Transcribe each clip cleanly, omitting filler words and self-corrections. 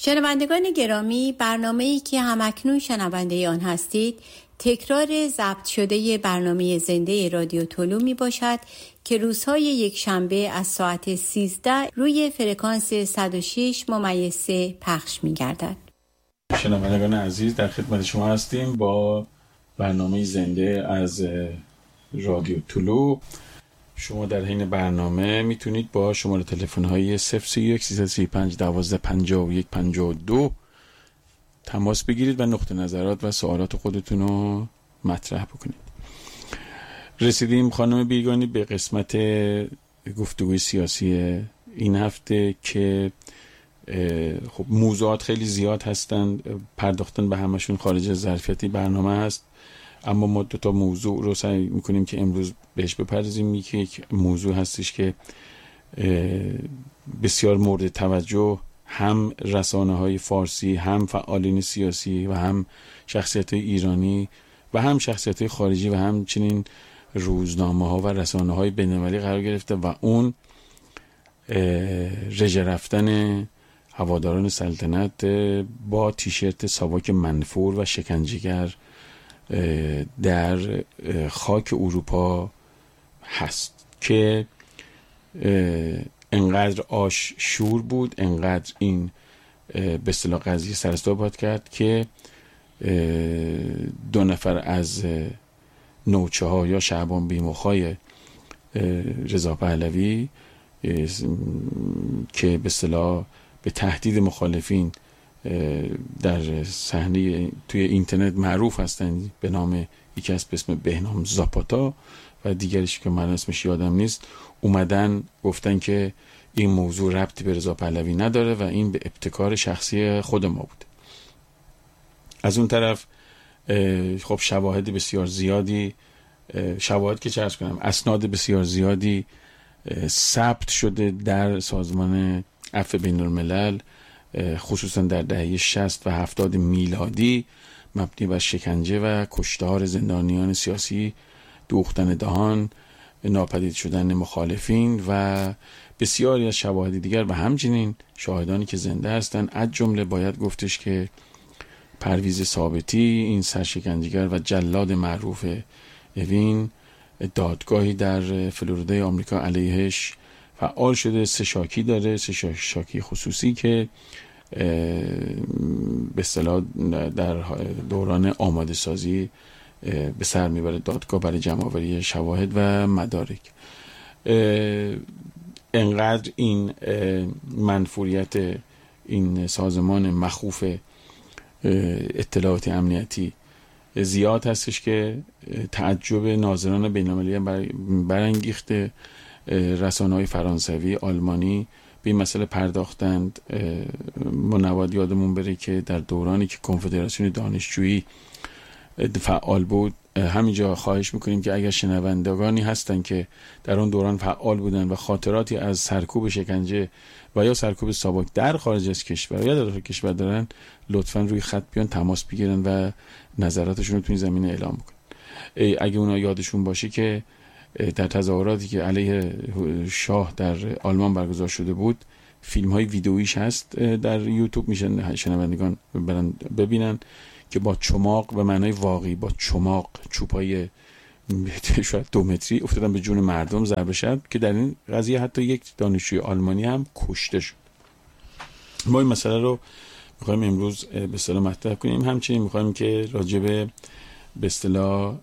شنوندگان گرامی، برنامه‌ای که همکنون شنونده آن هستید تکرار ضبط شده برنامه زنده رادیو طلو می باشد که روزهای یک شنبه از ساعت 13 روی فرکانس 106.3 پخش می گردد. شنوندگان عزیز، در خدمت شما هستیم با برنامه زنده از رادیو طلو. شما در حین برنامه میتونید با شماره تلفن های 031 335 12 51 52 تماس بگیرید و نقطه نظرات و سوالات خودتون رو مطرح بکنید. رسیدیم خانم بیگانی به قسمت گفتگوی سیاسی این هفته که خب موضوعات خیلی زیاد هستند، پرداختن به همشون خارج از ظرفیت برنامه هست، اما ما دو تا موضوع رو سعی میکنیم که امروز بهش بپردازیم. یک موضوع هستش که بسیار مورد توجه هم رسانه‌های فارسی، هم فعالین سیاسی و هم شخصیت‌های ایرانی و هم شخصیت‌های خارجی و همچنین روزنامه‌ها و رسانه‌های بین‌المللی قرار گرفته و اون رژه رفتن هواداران سلطنت با تیشرت ساواک منفور و شکنجهگر در خاک اروپا هست که انقدر آش شور بود، انقدر این به اصطلاح قضیه سر و صدا کرد که 2 نفر از نوچه ها یا شعبان بیمخای رضا پهلوی که به اصطلاح به تهدید مخالفین در صحنه توی اینترنت معروف هستند به نام یکی از به اسم بهنام زاپاتا و دیگریش که من اسمش یادم نیست، اومدن گفتن که این موضوع ربطی به رضا پهلوی نداره و این به ابتکار شخصی خود ما بود. از اون طرف خب شواهد بسیار زیادی، شواهد که چه عرض کنم، اسناد بسیار زیادی ثبت شده در سازمان عفو بین‌الملل، خصوصا در دهه 60 و 70 میلادی، مبنی بر شکنجه و کشتار زندانیان سیاسی، دوختن دهان، ناپدید شدن مخالفین و بسیاری از شواهد دیگر و همچنین شاهدانی که زنده هستند. از جمله باید گفتش که پرویز ثابتی، این سرشکنجهگر و جلاد معروف اوین، دادگاهی در فلوریدای آمریکا علیهش فعال شده. 3 شاکی داره، 3 شاکی خصوصی که به اصطلاح در دوران آماده سازی به سر میبره دادگاه برای جمع‌آوری شواهد و مدارک. انقدر این منفوریت این سازمان مخوف اطلاعات امنیتی زیاد هستش که تعجب ناظران بین‌المللی برانگیخته. رسانه‌های فرانسوی، آلمانی به این مسئله پرداختند. ما نباید یادمون بره که در دورانی که کنفدراسیون دانشجویی فعال بود، همینجا خواهش میکنیم که اگر شنوندگانی هستن که در اون دوران فعال بودن و خاطراتی از سرکوب شکنجه و یا سرکوب ساواک در خارج از کشور یا در داخل کشور دارن، لطفاً روی خط بیان تماس بگیرن و نظراتشون رو تو این زمینه اعلام بکنن. اگه اونا یادشون باشه که در تظاهراتی که علیه شاه در آلمان برگزار شده بود، فیلم های ویدئویش هست در یوتیوب، میشن شنوندگان برن ببینن که با چماق و معنای واقعی با چماق، چوبای شاید 2 متری افتادن به جون مردم ضربه شد که در این قضیه حتی یک دانشجوی آلمانی هم کشته شد. ما این مسئله رو میخوایم امروز به اصطلاح مطرح کنیم. همچنین میخوایم که راجب به اصطلاح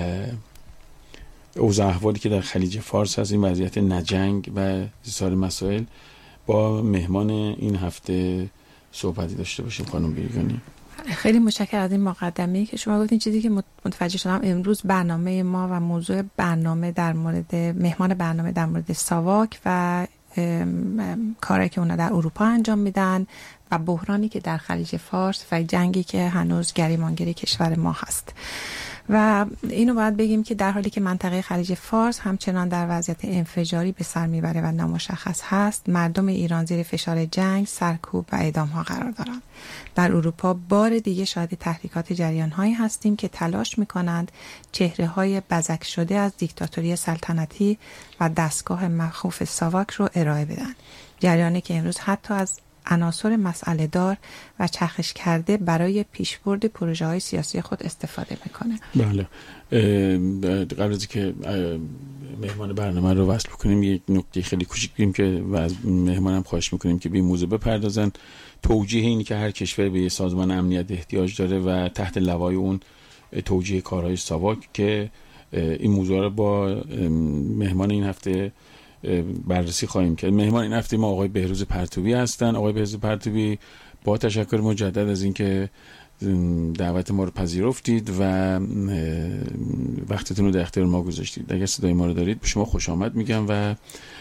اوضاع احوالی که در خلیج فارس هست، این وضعیت نجنگ و سایر مسائل، با مهمان این هفته صحبتی داشته باشیم. خانم بیگانی، خیلی متشکرم از این مقدمه‌ای که شما گفتین. چیزی که متوجه شدم امروز برنامه ما و موضوع برنامه در مورد مهمان برنامه در مورد ساواک و کاری که اونا در اروپا انجام میدن و بحرانی که در خلیج فارس و جنگی که هنوز گریمانگیر کشور ما هست. و اینو باید بگیم که در حالی که منطقه خلیج فارس همچنان در وضعیت انفجاری به سر میبره و نامشخص هست، مردم ایران زیر فشار جنگ، سرکوب و اعدام ها قرار دارند. در اروپا بار دیگه شاهد تحریکات جریان هایی هستیم که تلاش میکنند چهره های بزک شده از دیکتاتوری سلطنتی و دستگاه مخوف ساواک رو ارائه بدن. جریانی که امروز حتی از عناصر مسئله دار و چرخش کرده برای پیشبرد پروژه های سیاسی خود استفاده میکنه. بله، قبل از که مهمان برنامه رو وصل بکنیم یک نکته خیلی کوچیک بگیم که از مهمانم خواهش میکنیم که به این موضوع بپردازن. توجیه اینی که هر کشور به یه سازمان امنیت احتیاج داره و تحت لوای اون توجیه کارهای ساواک، که این موضوع رو با مهمان این هفته بررسی خواهیم کرد. مهمان این هفته ما آقای بهروز پرتوی هستن. آقای بهروز پرتوی، با تشکر مجدد از اینکه دعوت ما رو پذیرفتید و وقتتون رو در اختیار ما گذاشتید. اگر صدای ما رو دارید به شما خوش آمد میگم و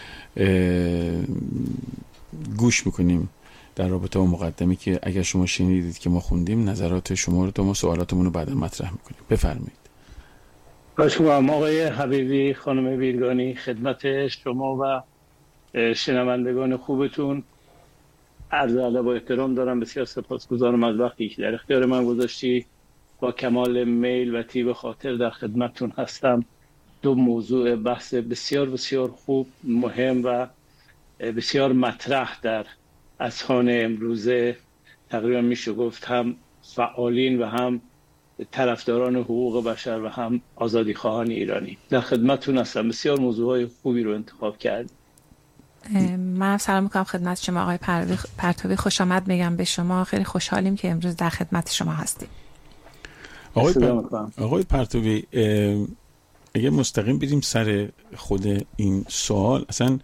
گوش میکنیم در رابطه با مقدمی که اگر شما شنیدید که ما خوندیم. نظرات شما رو تا ما سوالاتمون رو بعدا مطرح میکنیم. بفرمایید. باشم آقای حبیبی، خانم بیرگانی، خدمت شما و شنوندگان خوبتون عرض ادب و احترام دارم. بسیار سپاسگزارم از وقتی که در اختیار من گذاشتی. با کمال میل و طیب خاطر در خدمتتون هستم. دو موضوع بحث بسیار بسیار خوب، مهم و بسیار مطرح در اذهان امروزه، تقریبا میشه گفت هم فعالین و هم طرفداران حقوق بشر و هم آزادی خواهان ایرانی، در خدمتتون هستم. بسیار موضوعهای خوبی رو انتخاب کرد. من سلام میکنم خدمت شما آقای پرتوی. خوش آمد میگم به شما. خیلی خوشحالیم که امروز در خدمت شما هستیم. آقای پرتوی، اگه مستقیم بریم سر خود این سوال، اصلا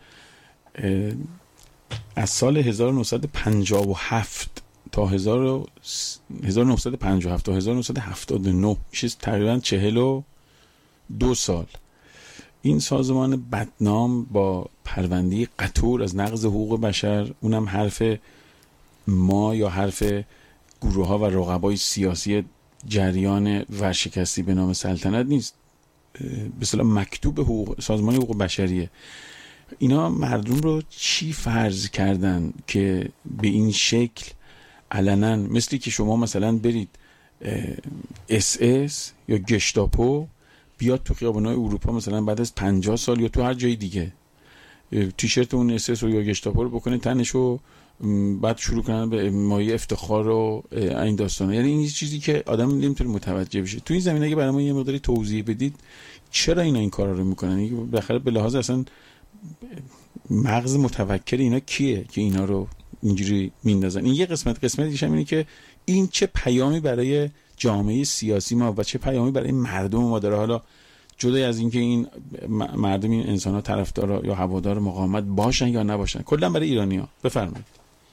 از سال 1957 تا 1957 تا 1979 میشه تقریبا 42 سال این سازمان بدنام با پرونده قطور از نقض حقوق بشر، اونم حرف ما یا حرف گروه ها و رقبای سیاسی جریان ورشکستی به نام سلطنت نیست، به اصطلاح مکتوب سازمان حقوق بشریه. اینا مردم رو چی فرض کردن که به این شکل علنا، مثلی که شما مثلا برید SS یا گشتاپو بیاد تو خیابان‌های اروپا مثلا بعد از 50 سال یا تو هر جای دیگه تیشرت اون SS یا گشتاپو رو بکنه تنش و بعد شروع کنن به مایه افتخار و این داستانا. یعنی این چیزی که آدم نمیتونه متوجه بشه. تو این زمینه اگه برای ما یه مقداری توضیح بدید چرا این کارا رو میکنن؟ بالاخره به لحاظ اصلا مغز متفکر اینا کیه که اینا رو اینجوری میندازن؟ این یه قسمت دیگه اینه که این چه پیامی برای جامعه سیاسی ما و چه پیامی برای مردم ما داره. حالا جدای از اینکه این مردم، این انسان‌ها طرفدار یا هوادار مقاومت باشن یا نباشن، کلا برای ایرانی‌ها. بفرمایید.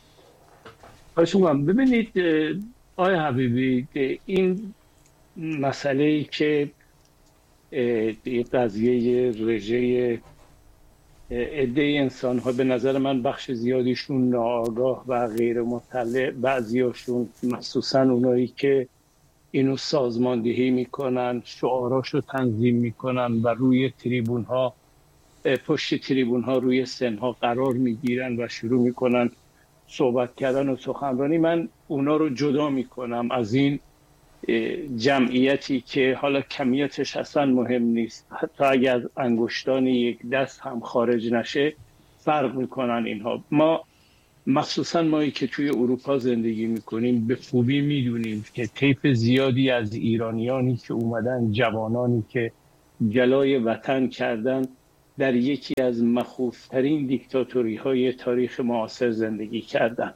شما ببینید آقای حبیبی، این مسئله‌ای که این قضیه رژه عده انسان‌ها، به نظر من بخش زیادیشون ناآگاه و غیر مطلع، بعضیاشون مخصوصا اونایی که اینو سازماندهی میکنن، شعاراشو تنظیم میکنن و روی تریبون‌ها، پشت تریبون‌ها، روی سنها قرار میگیرن و شروع میکنن صحبت کردن و سخنرانی. من اونا رو جدا میکنم از این جمعیتی که حالا کمیتش اصلا مهم نیست، حتی اگر از انگشتان یک دست هم خارج نشه فرق میکنن اینها. ما مخصوصا مایی که توی اروپا زندگی میکنیم به خوبی میدونیم که طیف زیادی از ایرانیانی که اومدن، جوانانی که جلای وطن کردن، در یکی از مخوفترین دیکتاتوری های تاریخ معاصر زندگی کردن.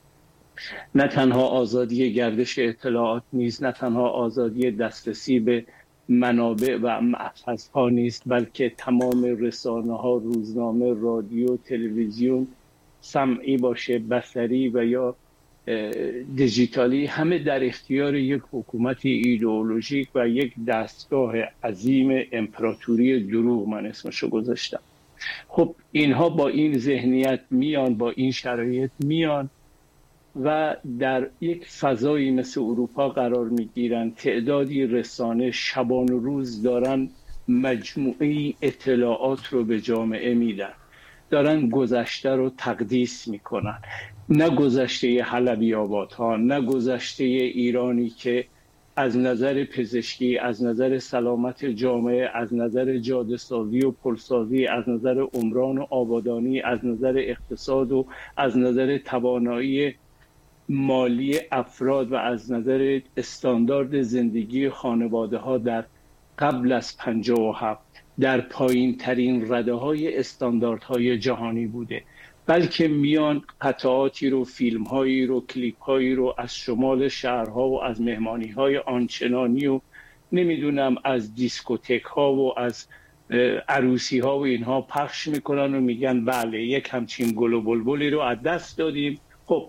نه تنها آزادی گردش اطلاعات نیست، نه تنها آزادی دسترسی به منابع و محفظها نیست، بلکه تمام رسانه‌ها، روزنامه، رادیو، تلویزیون، سمعی باشه، بصری و یا دیجیتالی، همه در اختیار یک حکومت ایدئولوژیک و یک دستگاه عظیم امپراتوری دروغ، من اسمشو گذاشتم. خب اینها با این ذهنیت میان، با این شرایط میان و در یک فضایی مثل اروپا قرار میگیرن. تعدادی رسانه شبان و روز دارن مجموعه اطلاعات رو به جامعه میدن، دارن گذشته رو تقدیس میکنن، نه گذشته حلبی آبادها، نه گذشته ایرانی که از نظر پزشکی، از نظر سلامت جامعه، از نظر جاده سازی و پل سازی، از نظر عمران و آبادانی، از نظر اقتصاد و از نظر توانایی مالی افراد و از نظر استاندارد زندگی خانواده ها در قبل از 57 در پایین ترین رده های استانداردهای جهانی بوده. بلکه میان قطعاتی رو، فیلم هایی رو، کلیپ هایی رو از شمال شهرها و از مهمانی های آنچنانی و نمیدونم از دیسکوتک ها و از عروسی ها و اینها پخش میکنن و میگن بله یک همچین گل و بلبلی رو از دست دادیم. خب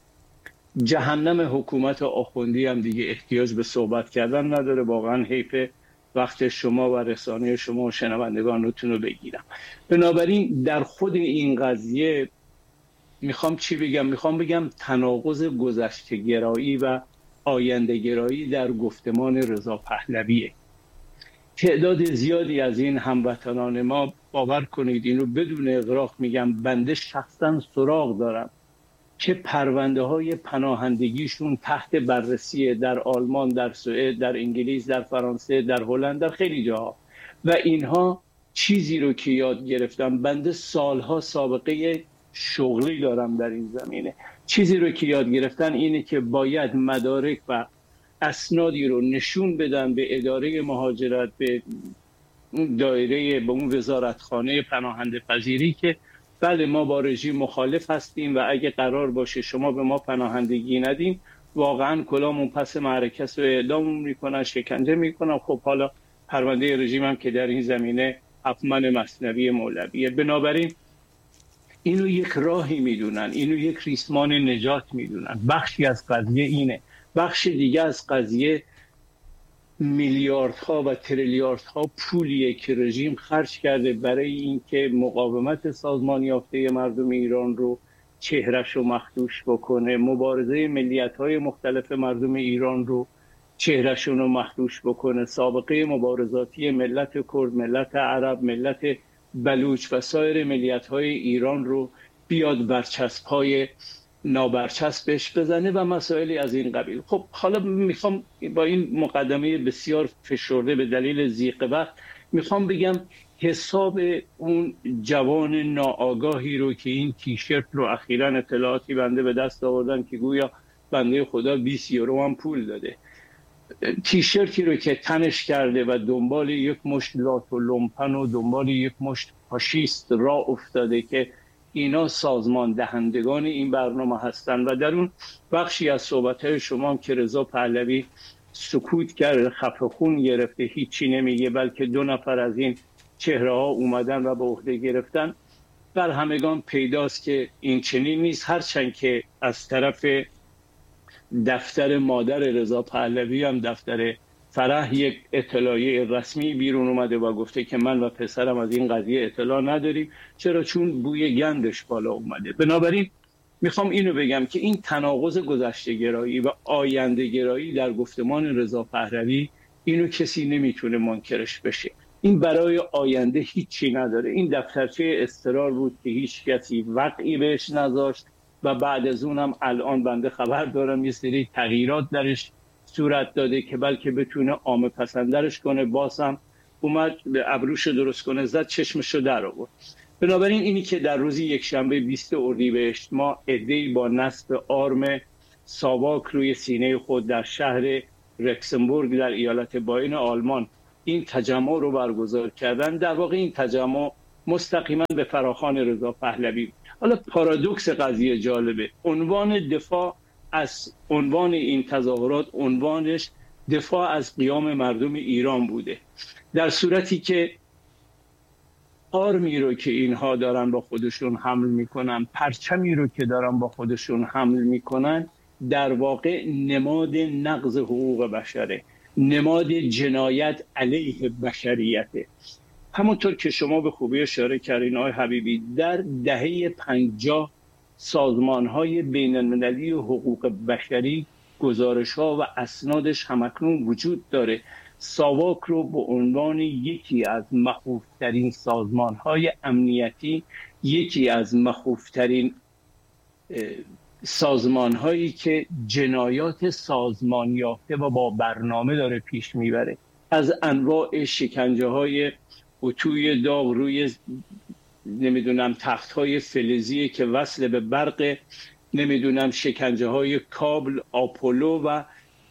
جهنم حکومت آخوندی هم دیگه احتیاج به صحبت کردن نداره. واقعا حیف وقت شما و رسانه شما و شنوندگانتون رو بگیرم. بنابراین در خود این قضیه میخوام چی بگم؟ میخوام بگم تناقض گذشته گرایی و آینده گرایی در گفتمان رضا پهلویه. تعداد زیادی از این هموطنان ما، باور کنید اینو بدون اغراق میگم، بنده شخصا سراغ دارم که پرونده های پناهندگیشون تحت بررسی در آلمان، در سوئد، در انگلیس، در فرانسه، در هلند، در خیلی جاها. و اینها چیزی رو که یاد گرفتم، بنده سالها سابقه شغلی دارم در این زمینه، چیزی رو که یاد گرفتن اینه که باید مدارک و اسنادی رو نشون بدن به اداره مهاجرت، به دایره، به اون وزارتخانه پناهنده پذیری که بله ما با رژیم مخالف هستیم و اگه قرار باشه شما به ما پناهندگی ندین واقعا کلامون پس معرکه رو اعدام میکنن، شکنجه میکنن. خب حالا پرونده رژیم هم که در این زمینه حتما مثنوی مولویه. بنابراین اینو یک راهی میدونن، اینو یک ریسمان نجات میدونن. بخشی از قضیه اینه. بخش دیگه از قضیه میلیاردها و تریلیاردها پولیه که رژیم خرج کرده برای اینکه مقاومت سازمان یافته مردم ایران رو چهرش رو مخدوش بکنه، مبارزه ملیت‌های مختلف مردم ایران رو چهرشون رو مخدوش بکنه، سابقه مبارزاتی ملت کرد، ملت عرب، ملت بلوچ و سایر ملیت‌های ایران رو بیاد برچسب‌های نابرچسبش بزنه و مسائلی از این قبیل. خب حالا میخوام با این مقدمه بسیار فشرده به دلیل ضیق وقت میخوام بگم حساب اون جوان ناآگاهی رو که این تیشرت رو اخیراً اطلاعاتی بنده به دست آوردن که گویا بنده خدا 20 یورو هم پول داده، تیشرتی رو که تنش کرده و دنبال یک مشت لات و لومپن و دنبال یک مشت فاشیست را افتاده که اینا سازمان دهندگان این برنامه هستن و در اون بخشی از صحبت‌های شما هم که رضا پهلوی سکوت کرده، خفه خون گرفته، هیچی نمیگه، بلکه 2 نفر از این چهره ها اومدن و به عهده گرفتن، بر همگان پیداست که این چنین نیست. هرچند که از طرف دفتر مادر رضا پهلوی هم دفتر فرح یک اطلاعیه رسمی بیرون اومده و گفته که من و پسرم از این قضیه اطلاع نداریم. چرا؟ چون بوی گندش بالا اومده. بنابراین میخوام اینو بگم که این تناقض گذشته گرایی و آینده گرایی در گفتمان رضا پهلوی، اینو کسی نمیتونه منکرش بشه. این برای آینده هیچی نداره. این دفترچه اضطرار بود که هیچ کسی وقعی بهش نذاشت و بعد از اونم الان بنده خبر دارم یه سری تغییرات درش صورت داده که بلکه بتونه عامه پسندرش کنه. بازم اومد به ابروش درست کنه، زد چشمشو در آورد. بنابراین اینی که در روز یکشنبه 20 اردیبهشت ما عده‌ای با نصب آرم ساواک روی سینه خود در شهر رکسنبورگ در ایالت باین آلمان این تجمع رو برگزار کردن، در واقع این تجمع مستقیما به فراخوان رضا پهلوی. حالا پارادوکس قضیه جالبه، عنوان دفاع از عنوان این تظاهرات عنوانش دفاع از قیام مردم ایران بوده، در صورتی که آرمی رو که اینها دارن با خودشون حمل میکنن، پرچمی رو که دارن با خودشون حمل میکنن، در واقع نماد نقض حقوق بشره، نماد جنایت علیه بشریته. همونطور که شما به خوبی اشاره کردین آقای حبیبی، در دهه 50 سازمان‌های بین‌المللی حقوق بشری گزارش‌ها و اسنادش همکنون وجود داره. ساواک رو به عنوان یکی از مخوف‌ترین سازمان‌های امنیتی، یکی از مخوف‌ترین سازمان هایی که جنایات سازمان یافته و با برنامه داره پیش میبره، از انواع شکنجه های اتوی داغ روی نمیدونم تخت های فلزی که وصل به برق، نمیدونم شکنجه های کابل، آپولو و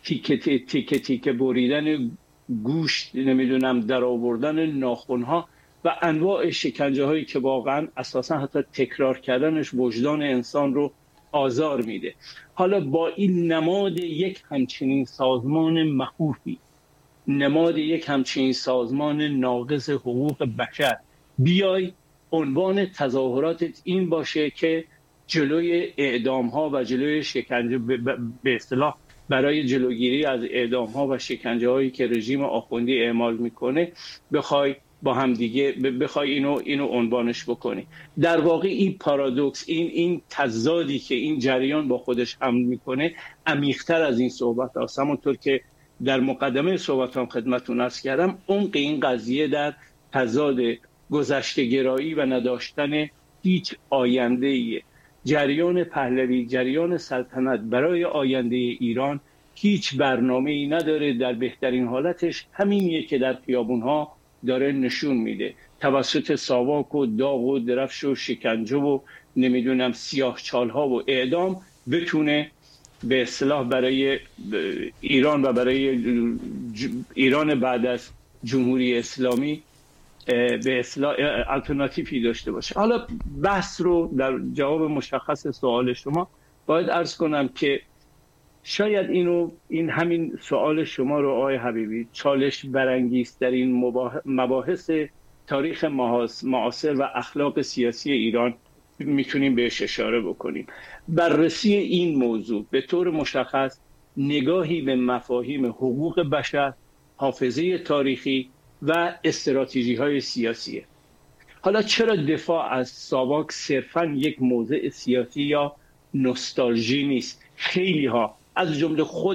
تیکه بریدن گوشت، نمیدونم در آوردن ناخن ها و انواع شکنجه هایی که واقعا اساسا حتی تکرار کردنش وجدان انسان رو آزار میده. حالا با این نماد یک همچنین سازمان مخوفی، نماد یک همچنین سازمان ناقض حقوق بشر، بیای عنوان تظاهراتت این باشه که جلوی اعدام ها و جلوی شکنجه، به اصطلاح برای جلوگیری از اعدام ها و شکنجه هایی که رژیم آخوندی اعمال میکنه بخوای با هم دیگه بخوای اینو عنوانش بکنی. در واقع این پارادوکس، این تضادی که این جریان با خودش حمل میکنه عمیق‌تر از این صحبت هاست. همونطور که در مقدمه صحبتام خدمتتون عرض کردم، عمق این قضیه در تضاد گذشته گرایی و نداشتن هیچ آینده‌ای. جریان پهلوی، جریان سلطنت برای آینده ایران هیچ برنامه‌ای نداره. در بهترین حالتش همینیه که در خیابون‌ها داره نشون میده، توسط ساواک و داغ و درفش و شکنجه و نمیدونم سیاه‌چال‌ها و اعدام بتونه به اصطلاح برای ایران و برای ایران بعد از جمهوری اسلامی به اصطلاح آلترناتیوی داشته باشه. حالا بحث رو در جواب مشخص سوال شما باید عرض کنم که شاید این همین سوال شما رو آقای حبیبی چالش برانگیزترین مباحث تاریخ معاصر و اخلاق سیاسی ایران میتونیم بهش اشاره بکنیم. بررسی این موضوع به طور مشخص نگاهی به مفاهیم حقوق بشر، حافظه تاریخی و استراتژی های سیاسیه. حالا چرا دفاع از ساواک صرفاً یک موضع سیاسی یا نوستالژی نیست؟ خیلی ها از جمله خود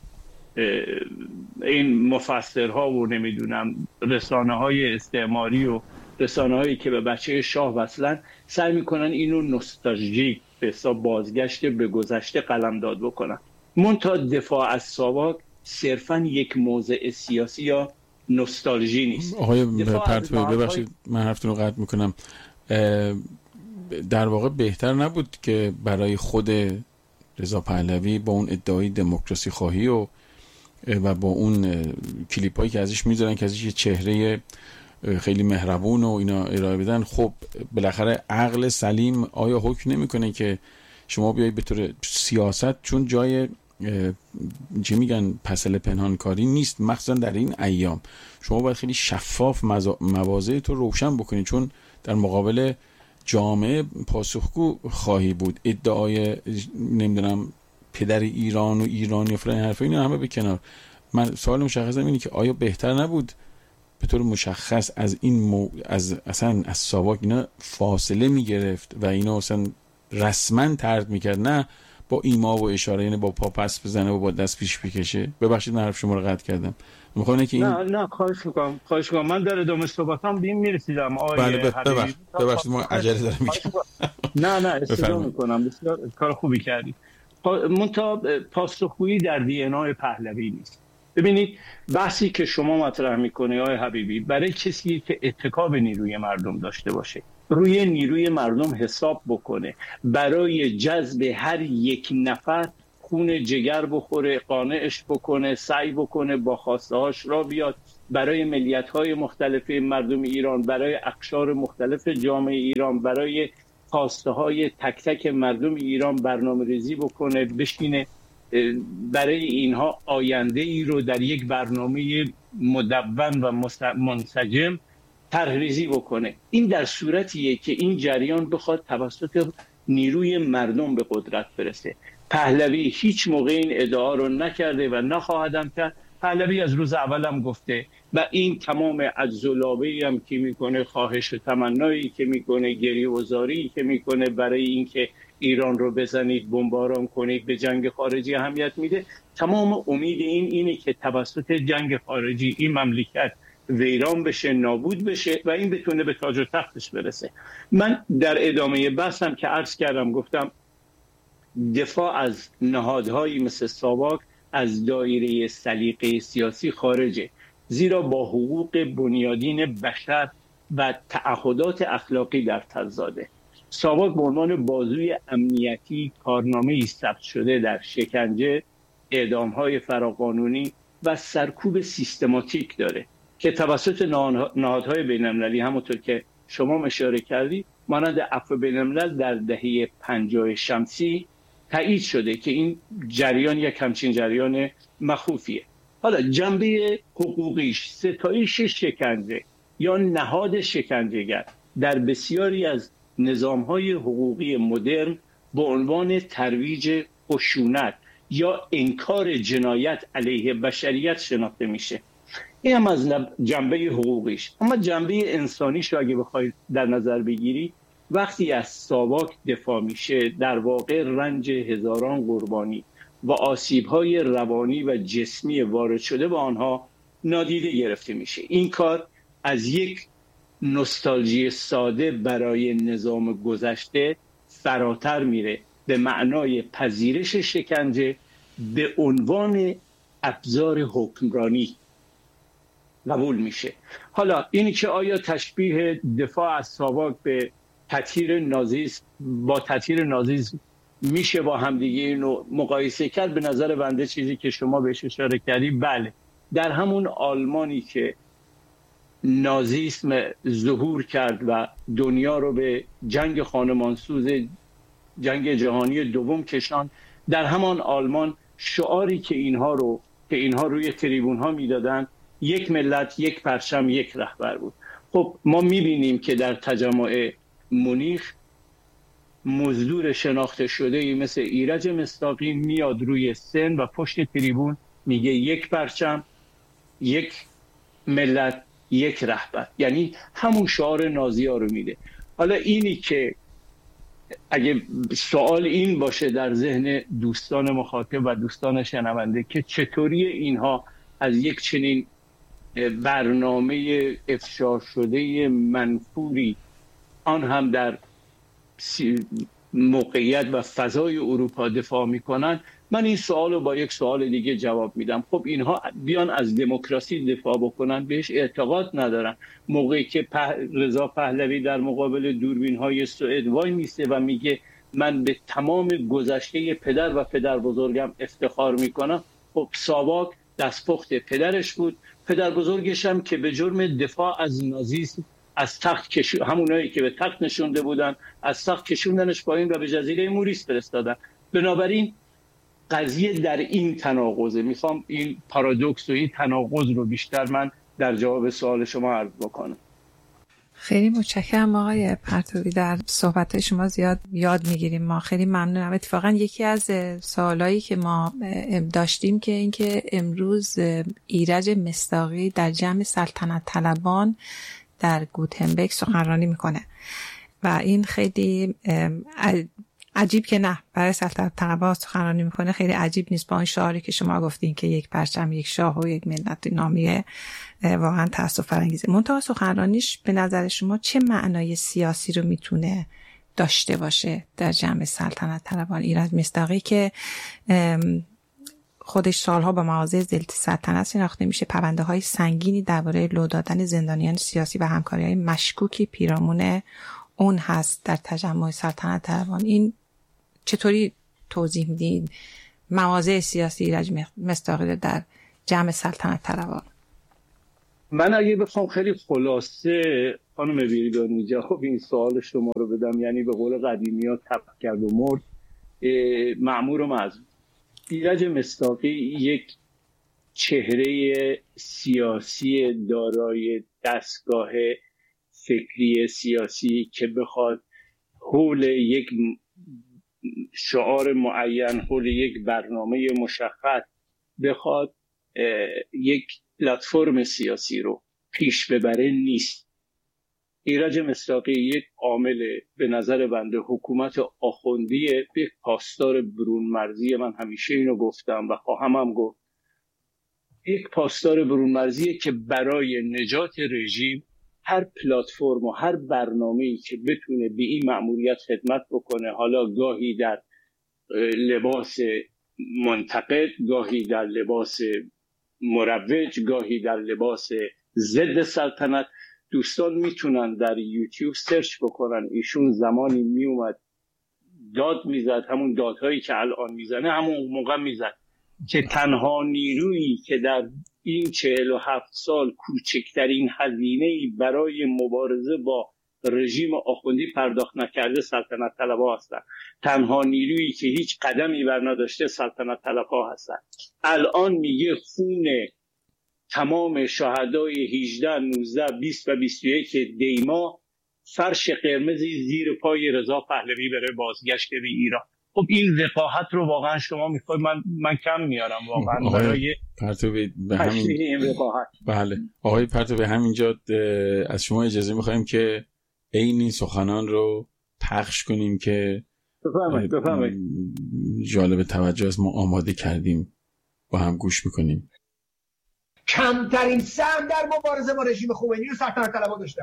این مفسرها و نمیدونم رسانه های استعماری و رسانه هایی که به بچه شاه وصلن سعی میکنن اینو نوستالژیک به حساب بازگشت به گذشته قلمداد بکنن. منتها دفاع از ساواک صرفاً یک موضع سیاسی یا نوستالژی نیست. آقای پرتوی ببخشید من حرفتون رو قطع میکنم. در واقع بهتر نبود که برای خود رضا پهلوی با اون ادعای دموکراسی خواهی و با اون کلیپ هایی که ازش میذارن که ازش یه چهره خیلی مهربون و اینا ارائه بدن، خب بالاخره عقل سلیم آیا حکم نمیکنه که شما بیایی به طور سیاست، چون جای چه میگن پسل پنهانکاری نیست، مخصوصا در این ایام شما باید خیلی شفاف مواضع تو روشن بکنید، چون در مقابل جامعه پاسخگو خواهی بود. ادعای نمیدونم پدر ایران و ایرانی و فلان حرفا اینا همه به کنار. من سوال مشخصم اینه که آیا بهتر نبود به طور مشخص از این اصلا از ساواک اینا فاصله میگرفت و اینا اصلا رسما طرد میکرد، نه با ایما و اشاره، یعنی با پا پس بزنه و با دست پیش بکشه؟ ببخشید من حرف شما رو قطع کردم. میخوام که این نه خواهش می‌کنم من در ادامه صحبتام به این میرسیدم. بله ببخشید ما عجله دارم میگم. نه استفاده میکنم، بسیار کار خوبی کردید. منتها پاسخگویی در دی&ای پهلوی نیست. ببینید بحثی که شما مطرح میکنی آقای حبیبی برای کسی که اتکا به نیروی مردم داشته باشه، روی نیروی مردم حساب بکنه، برای جذب هر یک نفر خون جگر بخوره، قانعش بکنه، سعی بکنه با خواسته هاش را بیاد، برای ملیت های مختلف مردم ایران، برای اقشار مختلف جامعه ایران، برای خواسته های تک تک مردم ایران برنامه ریزی بکنه، بشینه برای اینها آینده ای رو در یک برنامه مدون و منسجم طرح‌ریزی بکنه. این در صورتیه که این جریان بخواد توسط نیروی مردم به قدرت برسه. پهلوی هیچ موقع این ادعا رو نکرده و نخواهدم کرد. پهلوی از روز اولم گفته و این تمام عجزالابه‌ای هم که میکنه، خواهش و تمنایی که میکنه، گریه و زاری که میکنه برای اینکه ایران رو بزنید، بمباران کنید، به جنگ خارجی اهمیت میده. تمام امید اینه که توسط جنگ خارجی این مملکت ویران بشه، نابود بشه و این بتونه به تاج و تختش برسه. من در ادامه بحثم که عرض کردم گفتم دفاع از نهادهایی مثل ساواک از دایره سلیقه سیاسی خارجه، زیرا با حقوق بنیادین بشر و تعهدات اخلاقی در تضاده. ساواک به عنوان بازوی امنیتی کارنامه‌ای ثبت شده در شکنجه، اعدام‌های فراقانونی و سرکوب سیستماتیک داره که توسط نهادهای بین‌المللی همونطور که شما اشاره کردی مانند عفو بین‌الملل در دهه 50 شمسی تایید شده که این جریان یک همچین جریان مخوفیه. حالا جنبه حقوقیش، ستایش شکنجه یا نهاد شکنجهگر در بسیاری از نظام‌های حقوقی مدرن به عنوان ترویج خشونت یا انکار جنایت علیه بشریت شناخته میشه. این هم از جنبه حقوقیش. اما جنبه انسانیش رو اگه بخواید در نظر بگیری، وقتی از ساواک دفاع میشه در واقع رنج هزاران قربانی و آسیب‌های روانی و جسمی وارد شده به آنها نادیده گرفته میشه. این کار از یک نوستالژی ساده برای نظام گذشته فراتر میره، به معنای پذیرش شکنجه به عنوان ابزار حکمرانی قبول میشه. حالا اینی که آیا تشبیه دفاع از ساواک به تطهیر نازیسم با تطهیر نازیسم میشه با همدیگه اینو مقایسه کرد؟ به نظر بنده چیزی که شما بهش اشاره کردی بله، در همون آلمانی که نازیسم ظهور کرد و دنیا رو به جنگ خانمانسوز جنگ جهانی دوم کشاند، در همان آلمان شعاری که اینها روی تریبون ها میدادن یک ملت، یک پرچم، یک رهبر بود. خب ما میبینیم که در تجمع مونیخ مزدور شناخته شده مثل ایرج مصداقی میاد روی سن و پشت تریبون میگه یک پرچم، یک ملت، یک رهبر، یعنی همون شعار نازی‌ها رو میده. حالا اینی که اگه سوال این باشه در ذهن دوستان مخاطب و دوستان شنونده که چطوری اینها از یک چنین برنامه افشا شده منفوری، آن هم در موقعیت و فضای اروپا دفاع میکنن، من این سوال رو با یک سوال دیگه جواب میدم. خب اینها بیان از دموکراسی دفاع بکنن، بهش اعتقاد ندارن. موقعی که رضا پهلوی در مقابل دوربین‌های سوئد وای میسته و میگه من به تمام گذشته پدر و پدر بزرگم افتخار میکنم، خب ساواک دستپخت پدرش بود، پدر بزرگش هم که به جرم دفاع از نازیسم از تخت همونایی که به تخت نشونده بودن از تخت کشوندنش پایین و به جزیره موریس فرستادن. بنابراین قضیه در این تناقضه. میخوام این پارادوکس و این تناقض رو بیشتر من در جواب سوال شما عرض بکنم. خیلی متشکرم آقای پرتوی، در صحبت شما زیاد یاد میگیریم. ما خیلی ممنونم. اتفاقا یکی از سوالایی که ما داشتیم که اینکه امروز ایرج مصداقی در جمع سلطنت طلبان در گوتنبرگ سخنرانی میکنه و این خیلی عجیب که نه، برای سلطنت طلبان سخنرانی میکنه خیلی عجیب نیست با این شعاری که شما گفتین که یک پرچم، یک شاه و یک ملت نامیه، واقعا تأسف فرانگیزه. منتها سخنرانیش به نظر شما چه معنای سیاسی رو میتونه داشته باشه در جمع سلطنت طلبان؟ ایرج مصداقی که خودش سالها با مواضع سلطنت شناخته میشه، پرونده های سنگینی درباره لو دادن زندانیان سیاسی و همکاری های مشکوکی پیرامون اون هست در تجمع سلطنت طلبان. این چطوری توضیح میدین مواضع سیاسی ایرج مصداقی در جمع سلطنت طلبان؟ من اگه بخوام خیلی خلاصه خانم بیرگانی جواب این سوال شما رو بدم، یعنی به قول قدیمی‌ها تپ کرد و مرد، مأمور و معذور. ایرج مصداقی یک چهره سیاسی دارای دستگاه فکری سیاسی که بخواد حول یک شعار معین، حول یک برنامه مشخص بخواد یک پلتفرم سیاسی رو پیش ببره نیست. ایرج مصداقی یک عامل به نظر بنده حکومت آخوندی، یک پاسدار برونمرزی. من همیشه اینو گفتم و خواهم گفت، یک پاسدار برونمرزی که برای نجات رژیم هر پلتفرم و هر برنامه‌ای که بتونه به این مأموریت خدمت بکنه، حالا گاهی در لباس منتقد، گاهی در لباس مروج، گاهی در لباس ضد سلطنت. دوستان میتونن در یوتیوب سرچ بکنن، ایشون زمانی میومد داد میزد، همون دادهایی که الان میزنه همون موقع میزد، که تنها نیرویی که در این 47 سال کوچکترین هزینه‌ای برای مبارزه با رژیم آخوندی پرداخت نکرده سلطنت طلبها هستند. تنها نیرویی که هیچ قدمی بر نداشته سلطنت طلبها هستند. الان میگه خون تمام شهدای 18 19 20 و 21 دیما فرش قرمزی زیر پای رضا پهلوی بره بازگشت به ایران. خب این وقاحت رو واقعا شما میخواید، من کم میارم واقعا برای پرتوی به همین این وقاحت. بله آقای پرتوی، همینجا از شما اجازه میخوایم که این سخنان رو پخش کنیم که بفهمید جالب توجه است، ما آماده کردیم با هم گوش میکنیم. کمترین سهم در مبارزه با رژیم خمینی رو سلطنت طلبها داشتن.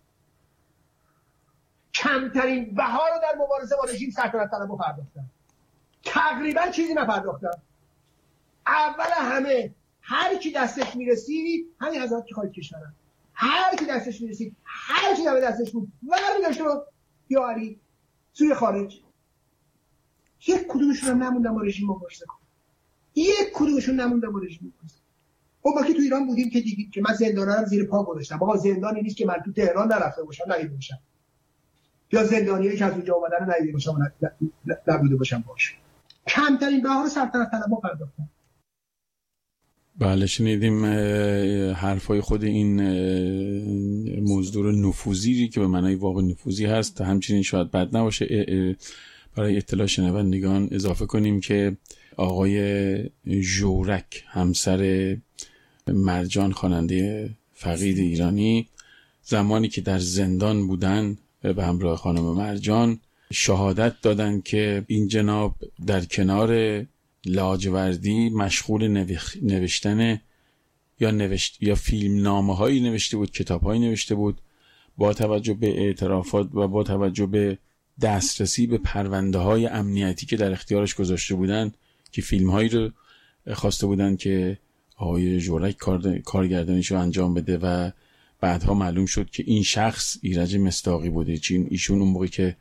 کمترین بها رو در مبارزه با رژیم سلطنت طلبها پرداختن. تقریبا چیزی نپرداختن. اول همه هر کی دستش میرسید، همین حضرات که خارج کشورن، هر کی دستش میرسید، هر کی دستش بود برمی‌داشت رو یا علی سوی خارج. یک کدومشون هم نموندن با رژیم مبارزه کنن. یک کدومشون نموندن با رژیم مبارزه. خب ما که تو ایران بودیم که دیدیم که من زندانیام زیر پا گذاشتم. آقا زندانی نیست که من تو تهران نرفته باشم ندیده باشم، یا زندانیایی که از اونجا اومدن رو ندیده باشم نبوده باشم باشه. کمترین بها رو سلطنت طلبها پرداختن. بله شنیدیم حرفای خود این مزدور نفوذی که به معنای واقع نفوذی هست. همچنین شاید بد نباشه برای اطلاع شنوندگان اضافه کنیم که آقای ژورک همسر مرجان خواننده فقید ایرانی زمانی که در زندان بودن به همراه خانم مرجان شهادت دادن که این جناب در کنار لاجوردی مشغول نوشتن یا فیلم نامه هایی نوشته بود، کتاب هایی نوشته بود. با توجه به اعترافات و با توجه به دسترسی به پرونده های امنیتی که در اختیارش گذاشته بودن که فیلم هایی رو خواسته بودن که آقای ژورک کارگردانیش رو انجام بده و بعدها معلوم شد که این شخص ایرج مصداقی بوده. ایشون اون موقعی که